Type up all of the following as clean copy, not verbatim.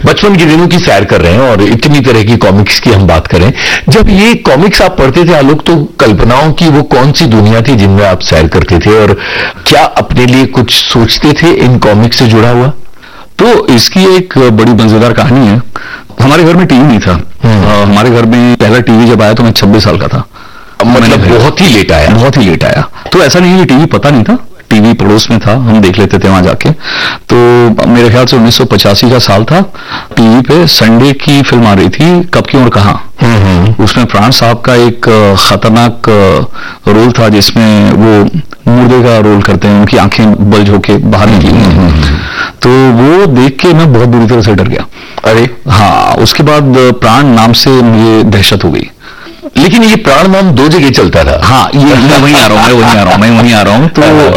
बचपन के दिनों की सैर कर रहे हैं और इतनी तरह की कॉमिक्स की हम बात करें, जब ये कॉमिक्स आप पढ़ते थे आलोक, तो कल्पनाओं की वो कौन सी दुनिया थी जिनमें आप सैर करते थे, और क्या अपने लिए कुछ सोचते थे इन कॉमिक्स से जुड़ा हुआ? तो इसकी एक बड़ी मजेदार कहानी है। हमारे घर में टीवी नहीं था। हमारे घर में पहला टीवी जब आया तो मैं 26 साल का था। मतलब बहुत ही लेट आया। बहुत ही लेट आया। तो ऐसा नहीं है कि टीवी पता नहीं था, टीवी पड़ोस में था, हम देख लेते थे वहां जाके। तो मेरे ख्याल से 1985 का साल था। टीवी पे संडे की फिल्म आ रही थी, कब क्यों और कहां। उसमें प्राण साहब का एक खतरनाक रोल था जिसमें वो मुर्दे का रोल करते हैं, उनकी आंखें बल्ज होके बाहर निकली। तो वो देख के मैं बहुत बुरी तरह से डर गया। अरे हाँ, उसके बाद प्राण नाम से मुझे दहशत हो गई। लेकिन ये प्राण नाम दो जगह चलता था। हाँ, ये मैं वहीं आ रहा हूँ।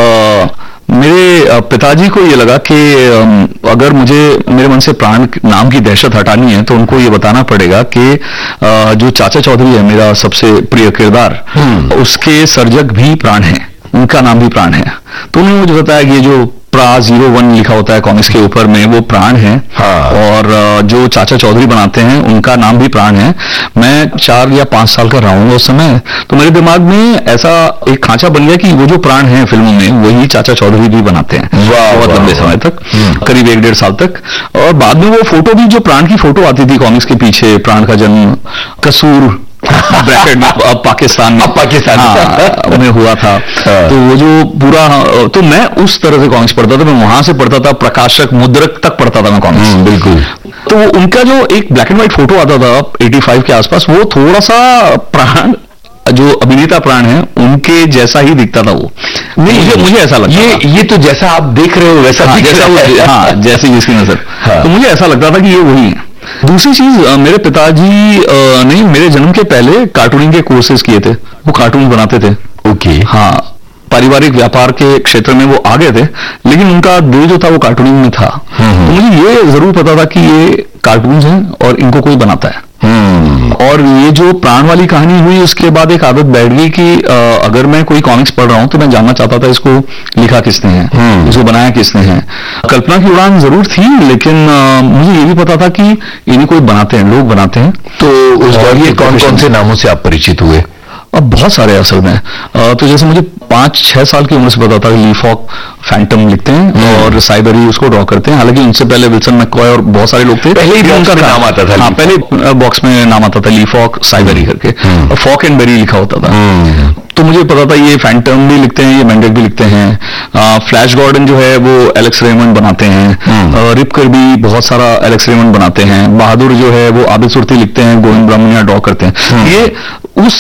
तो मेरे पिताजी को ये लगा कि अगर मुझे मेरे मन से प्राण नाम की दहशत हटानी है तो उनको ये बताना पड़ेगा कि जो चाचा चौधरी है, मेरा सबसे प्रिय किरदार, उसके सर्जक भी प्राण है, उनका नाम भी प्राण है। तो उन्होंने मुझे बताया कि ये जो प्रा 01 लिखा होता है कॉमिक्स के ऊपर में, वो प्राण है। और जो चाचा चौधरी बनाते हैं उनका नाम भी प्राण है। मैं 4 या 5 साल का रहा हूँ उस समय। तो मेरे दिमाग में ऐसा एक खांचा बन गया कि वो जो प्राण है फिल्मों में, वही चाचा चौधरी भी बनाते हैं बहुत लंबे समय तक, करीब 1-1.5 साल तक। और बाद में वो फोटो भी, जो प्राण की फोटो आती थी कॉमिक्स के पीछे, प्राण का जन्म कसूर ब्रैकेट में पाकिस्तान में हुआ था। तो वो जो पूरा, तो मैं उस तरह से कॉमिक्स पढ़ता था। मैं वहां से पढ़ता था, प्रकाशक मुद्रक तक पढ़ता था मैं कॉमिक्स। बिल्कुल। तो उनका जो एक ब्लैक एंड व्हाइट फोटो आता था 85 के आसपास, वो थोड़ा सा प्राण, जो अभिनेता प्राण है, उनके जैसा ही दिखता था वो। मुझे ऐसा लगता ये तो जैसा आप देख रहे हो वैसा जैसे जिसकी नजर। तो मुझे ऐसा लगता था कि ये वही है। दूसरी चीज, मेरे पिताजी ने मेरे जन्म के पहले कार्टूनिंग के कोर्सेज किए थे, वो कार्टून बनाते थे। ओके। हाँ, पारिवारिक व्यापार के क्षेत्र में वो आ गए थे, लेकिन उनका दिल जो था वो कार्टूनिंग में था। तो मुझे ये जरूर पता था कि ये कार्टून्स हैं और इनको कोई बनाता है। और ये जो प्राण वाली कहानी हुई, उसके बाद एक आदत बैठ गई कि अगर मैं कोई कॉमिक्स पढ़ रहा हूं तो मैं जानना चाहता था इसको लिखा किसने है, इसको बनाया किसने है। कल्पना की उड़ान जरूर थी, लेकिन मुझे ये भी पता था कि इन्हें कोई बनाते हैं, लोग बनाते हैं। तो उस दौर ये कौन कौन से नामों से आप परिचित हुए? अब बहुत सारे असल में। तो जैसे मुझे 5-6 साल की उम्र से पता था कि लीफॉक फैंटम लिखते हैं और साइबरी उसको ड्रॉ करते हैं। हालांकि उनसे पहले विल्सन मैककॉय और बहुत सारे लोग थे। पहले ही उनका नाम आता था। हाँ, पहले बॉक्स में नाम आता था लीफॉक साइबरी करके, और फॉक एंड बेरी लिखा होता था। तो मुझे पता था ये फैंटम भी लिखते हैं, ये मेंडेल भी लिखते हैं। फ्लैश गॉर्डन जो है वो एलेक्स रेमंड बनाते हैं। रिप कर्बी बहुत सारा एलेक्स रेमंड बनाते हैं। बहादुर जो है वो आबिद सुरती लिखते हैं, गोविंद ब्राह्मणिया ड्रॉ करते हैं। ये उस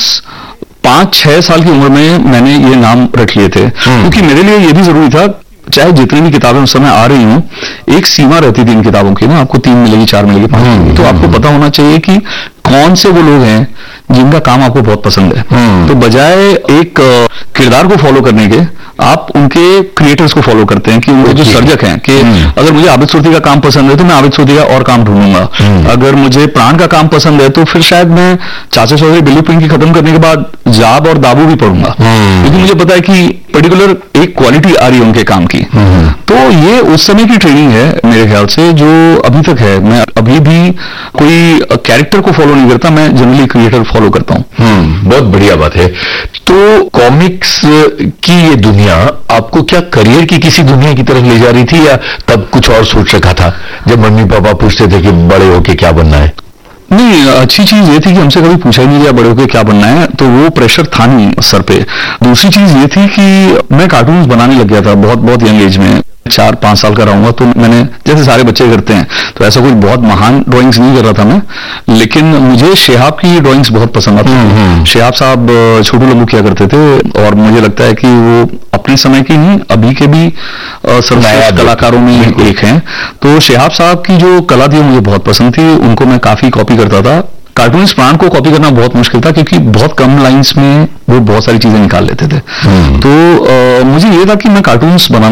5-6 साल की उम्र में मैंने ये नाम रख लिए थे, क्योंकि मेरे लिए ये भी जरूरी था, चाहे जितनी भी किताबें उस समय आ रही हूं, एक सीमा रहती थी इन किताबों की ना, आपको 3 मिलेगी, 4 मिलेगी, 5 मिलेगी। तो आपको पता होना चाहिए कि कौन से वो लोग हैं जिनका काम आपको बहुत पसंद है। तो बजाय एक किरदार को फॉलो करने के, आप उनके क्रिएटर्स को फॉलो करते हैं कि उनके जो सर्जक हैं, कि अगर मुझे आबिद सुरती का काम पसंद है तो मैं आबिद सुरती का और काम ढूंढूंगा। अगर मुझे प्राण का काम पसंद है तो फिर शायद मैं चाचा चौधरी बिल्ली पिंकी खत्म करने के बाद जाब और दाबू भी पढ़ूंगा, क्योंकि मुझे पता है कि पर्टिकुलर एक क्वालिटी आ रही है उनके काम की। तो ये उस समय की ट्रेनिंग है मेरे ख्याल से, जो अभी तक है। मैं अभी भी कोई कैरेक्टर को फॉलो नहीं करता, मैं जनरली क्रिएटर फॉलो करता हूँ। बहुत बढ़िया बात है। तो कॉमिक्स की ये दुनिया आपको क्या करियर की किसी दुनिया की तरफ ले जा रही थी, या तब कुछ और सोच रखा था जब मम्मी पापा पूछते थे कि बड़े होके क्या बनना है? नहीं, अच्छी चीज ये थी कि हमसे कभी पूछा ही नहीं गया बड़े होके क्या बनना है, तो वो प्रेशर था नहीं सर पे। दूसरी चीज ये थी कि मैं कार्टून्स बनाने लग गया था बहुत यंग एज में। 4-5 साल का रहूंगा तो मैंने, जैसे सारे बच्चे करते हैं, तो ऐसा कोई बहुत महान ड्राइंग्स नहीं कर रहा था मैं, लेकिन मुझे शेहाब की ड्राइंग्स बहुत पसंद आती थी। शेहाब साहब छोटू लम्बू किया करते थे, और मुझे लगता है कि वो अपने समय की नहीं, अभी के भी सर्वश्रेष्ठ कलाकारों में एक हैं। तो शेहाब साहब की जो कला थी मुझे बहुत पसंद थी, उनको मैं काफी कॉपी करता था। कार्टूनिस्ट प्राण को कॉपी करना बहुत मुश्किल था, क्योंकि बहुत कम लाइंस में वो बहुत सारी चीजें निकाल लेते थे। तो मुझे ये था कि मैं कार्टून्स बनाना